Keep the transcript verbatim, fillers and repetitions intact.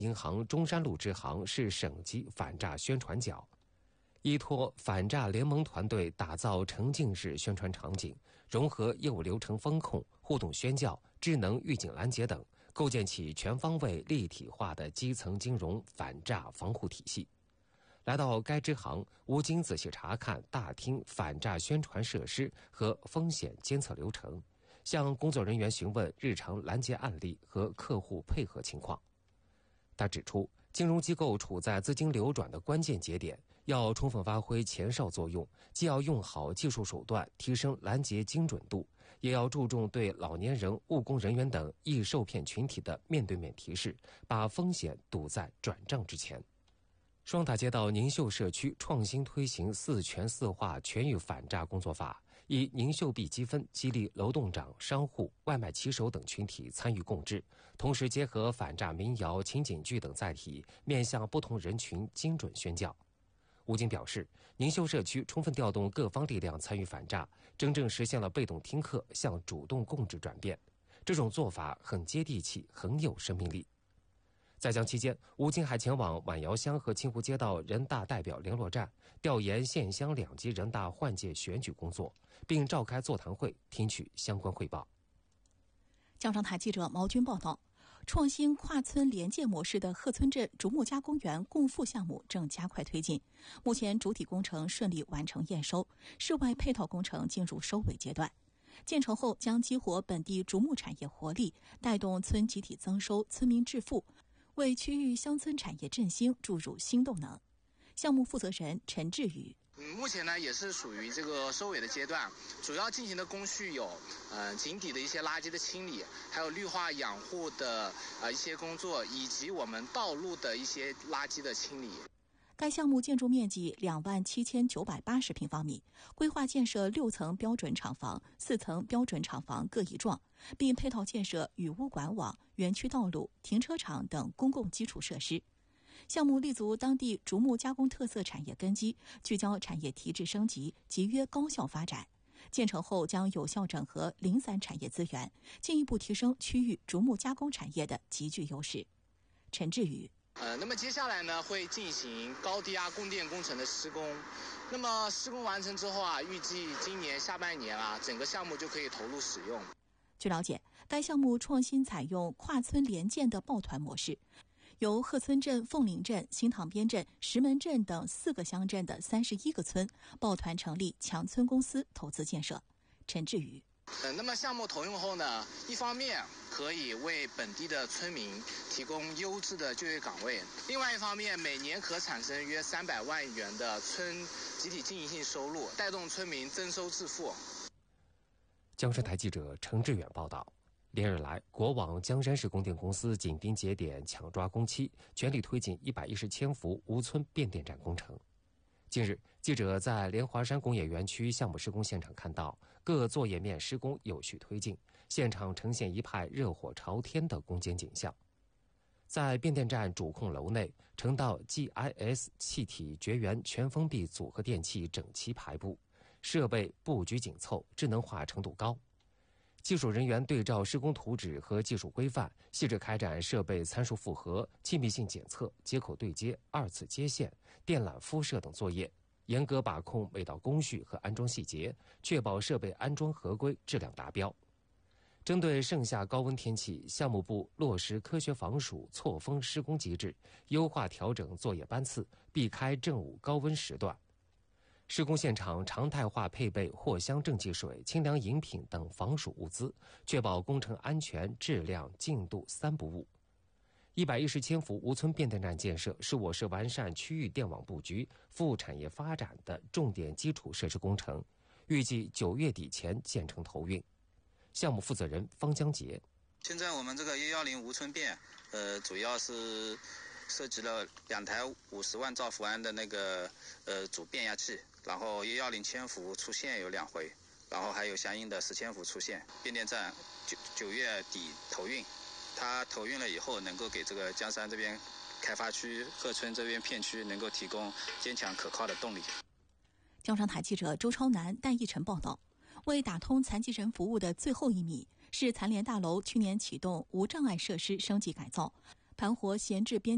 银行中山路支行是省级反诈宣传角。依托反诈联盟团队打造沉浸式宣传场景，融合业务流程风控、互动宣教、智能预警拦截等，构建起全方位立体化的基层金融反诈防护体系。来到该支行，吴京仔细查看大厅反诈宣传设施和风险监测流程，向工作人员询问日常拦截案例和客户配合情况。他指出，金融机构处在资金流转的关键节点，要充分发挥前哨作用，既要用好技术手段提升拦截精准度，也要注重对老年人、务工人员等易受骗群体的面对面提示，把风险堵在转账之前。双塔街道宁秀社区创新推行四全四化全域反诈工作法，以宁秀币积分激励楼栋长、商户、外卖骑手等群体参与共治，同时结合反诈民谣、情景剧等载体，面向不同人群精准宣教。吴京表示，宁秀社区充分调动各方力量参与反诈，真正实现了被动听课向主动共治转变。这种做法很接地气，很有生命力。在江期间，吴京还前往晚窑乡和清湖街道人大代表联络站调研县乡两级人大换届选举工作，并召开座谈会，听取相关汇报。 江上台记者毛军报道，创新跨村联建模式的鹤村镇竹木加工园共富项目正加快推进，目前主体工程顺利完成验收，室外配套工程进入收尾阶段。建成后将激活本地竹木产业活力，带动村集体增收、村民致富，为区域乡村产业振兴注入新动能。项目负责人陈志宇， 嗯，目前呢也是属于这个收尾的阶段，主要进行的工序有，呃，井底的一些垃圾的清理，还有绿化养护的呃一些工作，以及我们道路的一些垃圾的清理。 该项目建筑面积两万七千九百八十平方米，规划建设六层标准厂房、四层标准厂房各一幢，并配套建设雨污管网、园区道路、停车场等公共基础设施。项目立足当地竹木加工特色产业根基，聚焦产业提质升级，集约高效发展。建成后将有效整合零散产业资源，进一步提升区域竹木加工产业的集聚优势。陈志宇， 呃，那么接下来呢，会进行高低压供电工程的施工。那么施工完成之后啊，预计今年下半年啊，整个项目就可以投入使用。 据了解，该项目创新采用跨村联建的抱团模式，由鹤村镇、凤林镇、新塘边镇、石门镇等四个乡镇的三十一个村抱团成立强村公司投资建设。陈志宇， 呃，那么项目投用后呢，一方面可以为本地的村民提供优质的就业岗位，另外一方面每年可产生约三百万元的村集体经营性收入，带动村民增收致富。 江山台记者程志远报道。连日来，国网江山市供电公司紧盯节点，抢抓工期，全力推进一百一十千伏无村变电站工程。近日，记者在莲华山工业园区项目施工现场看到，各作业面施工有序推进，现场呈现一派热火朝天的攻坚景象。在变电站主控楼内，成道 G I S 气体绝缘全封闭组合电器整齐排布，设备布局紧凑，智能化程度高。技术人员对照施工图纸和技术规范，细致开展设备参数复核、气密性检测、接口对接、二次接线、电缆敷设等作业，严格把控每道工序和安装细节，确保设备安装合规、质量达标。针对盛夏高温天气，项目部落实科学防暑错峰施工机制，优化调整作业班次，避开正午高温时段。施工现场常态化配备藿香正气水、清凉饮品等防暑物资，确保工程安全、质量、进度三不误。一百一十千伏无村变电站建设是我市完善区域电网布局、服务产业发展的重点基础设施工程，预计九月底前建成投运。项目负责人方江杰： 现在我们这个一一零无村变，呃，主要是涉及了两台五十万兆伏安的那个呃主变压器。然后一一零千伏出线有两回，然后还有相应的十千伏出线。变电站九九月底投运，它投运了以后，能够给这个江山这边开发区、鹤村这边片区能够提供坚强可靠的动力。 江山台记者周超南、戴义晨报道。为打通残疾人服务的最后一米，市残联大楼去年启动无障碍设施升级改造，盘活闲置边